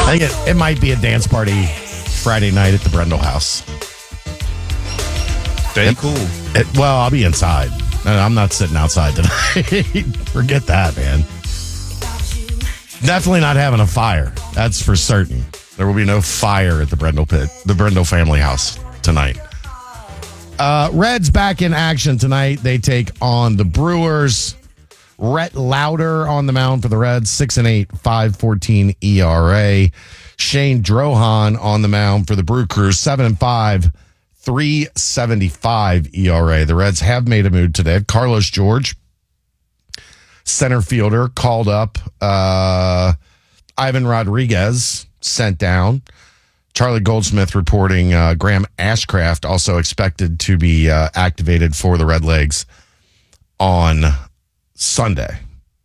I think it might be a dance party Friday night at the Brendel house. Stay cool. Well, I'll be inside. I'm not sitting outside tonight. Forget that, man. Definitely not having a fire. That's for certain. There will be no fire at the Brendel pit, the Brendel family house tonight. Reds back in action tonight. They take on the Brewers. Rhett Lauder on the mound for the Reds, 6-8, 5.14 ERA. Shane Drohan on the mound for the Brew Crew, 7-5, 3.75 ERA. The Reds have made a move today. Carlos George, center fielder, called up. Ivan Rodriguez sent down. Charlie Goldsmith reporting Graham Ashcraft also expected to be activated for the Redlegs on Sunday.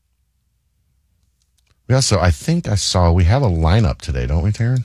We also, I think I saw, we have a lineup today, don't we, Taryn?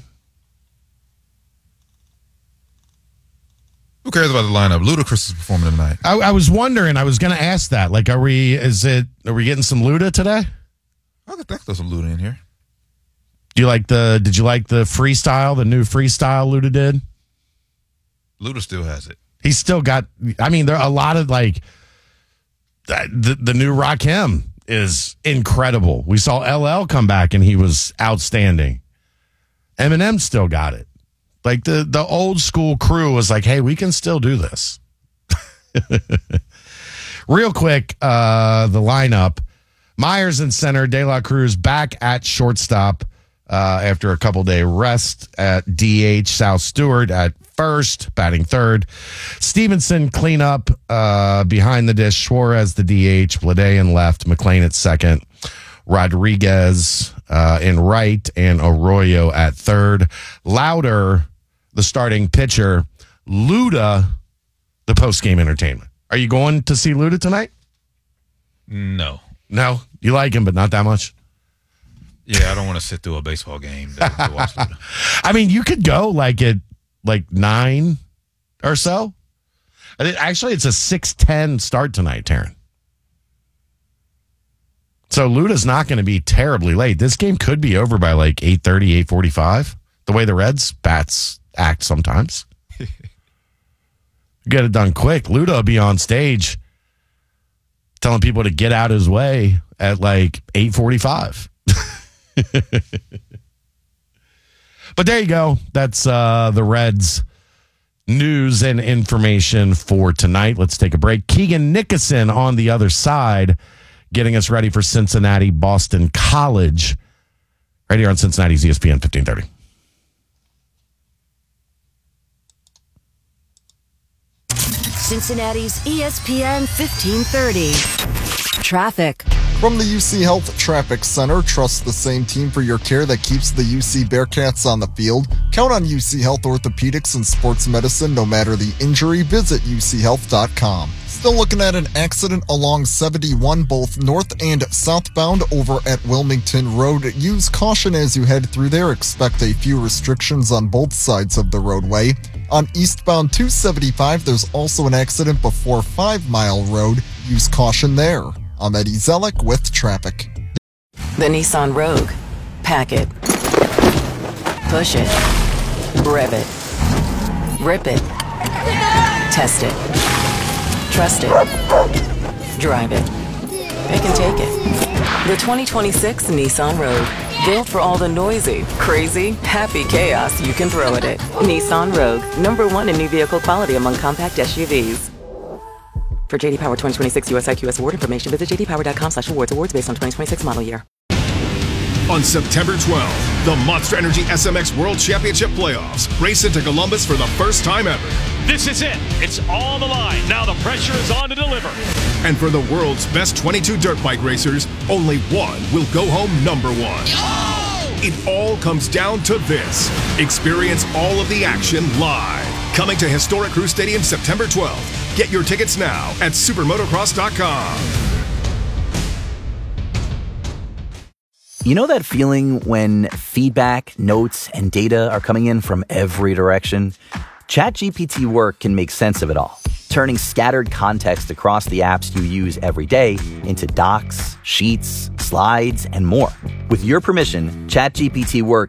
Who cares about the lineup? Ludacris is performing tonight. I was wondering, I was going to ask that. Like, are we getting some Luda today? I think there's some Luda in here. Did you like the freestyle, the new freestyle Luda did? Luda still has it. He's still got, I mean, there are a lot of like, the new Rakim is incredible. We saw LL come back and he was outstanding. Eminem still got it. Like the old school crew was like, hey, we can still do this. Real quick, the lineup. Myers in center, De La Cruz back at shortstop after a couple-day rest at DH. Sal Stewart at first, batting third. Stevenson cleanup behind the dish. Suarez the DH. Blade in left. McLean at second. Rodriguez in right. And Arroyo at third. Lauder, the starting pitcher. Luda, the post-game entertainment. Are you going to see Luda tonight? No. No? You like him, but not that much? Yeah, I don't want to sit through a baseball game to watch Luda. I mean, you could go like at 9 or so. Actually, it's a 6:10 start tonight, Taryn. So Luda's not going to be terribly late. This game could be over by like 8:30, 8:45. The way the Reds bats act sometimes. Get it done quick. Luda will be on stage telling people to get out his way at like 8:45. But there you go. That's the Reds news and information for tonight. Let's take a break. Keegan Nickerson on the other side, getting us ready for Cincinnati Boston College, right here on Cincinnati's ESPN 1530. Cincinnati's ESPN 1530. Traffic. From the UC Health Traffic Center, trust the same team for your care that keeps the UC Bearcats on the field. Count on UC Health Orthopedics and Sports Medicine no matter the injury. Visit uchealth.com. Still looking at an accident along 71, both north and southbound over at Wilmington Road. Use caution as you head through there. Expect a few restrictions on both sides of the roadway. On eastbound 275, there's also an accident before 5 Mile Road. Use caution there. I'm Eddie Zellick with traffic. The Nissan Rogue. Pack it. Push it. Rev it. Rip it. Test it. Trust it. Drive it. It can take it. The 2026 Nissan Rogue. Built for all the noisy, crazy, happy chaos you can throw at it. Nissan Rogue. #1 in new vehicle quality among compact SUVs. For JD Power 2026 US IQS award information, visit jdpower.com/awards. Awards based on 2026 model year. On September 12th, the Monster Energy SMX World Championship Playoffs race into Columbus for the first time ever. This is it. It's on the line. Now the pressure is on to deliver. And for the world's best 22 dirt bike racers, only one will go home #1. Oh! It all comes down to this. Experience all of the action live. Coming to Historic Crew Stadium September 12th. Get your tickets now at supermotocross.com. You know that feeling when feedback, notes, and data are coming in from every direction? ChatGPT Work can make sense of it all, turning scattered context across the apps you use every day into docs, sheets, slides, and more. With your permission, ChatGPT Work